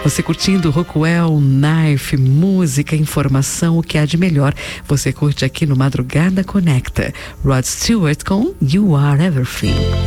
Você curtindo Rockwell, Knife, música, informação, o que há de melhor. Você curte aqui no Madrugada Conecta. Rod Stewart com You Are Everything.